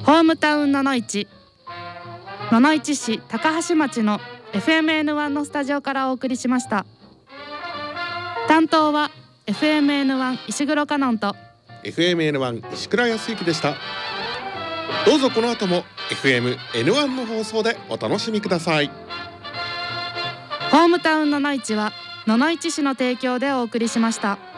ホームタウン71市高橋町の FMN1 のスタジオからお送りしました。担当は FMN1 石黒香音と FMN1 石倉康之でした。どうぞこの後も FMN1 の放送でお楽しみください。 ホームタウン71は野々市市の提供でお送りしました。